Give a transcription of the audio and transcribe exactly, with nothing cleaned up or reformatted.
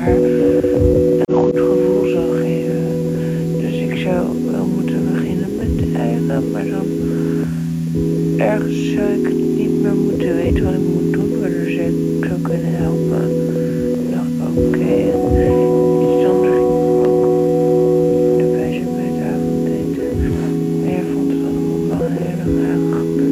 haar een goed gevoel zou geven. Dus ik zou wel moeten beginnen met eigen, maar dan ergens zou ik niet meer moeten weten wat ik moet doen, waardoor ze ik zou kunnen helpen. Ik dacht, oké, okay. Iets anders ging ik ook erbij zijn bij het avondeten. Maar jij vond het allemaal wel heel erg gebeurd.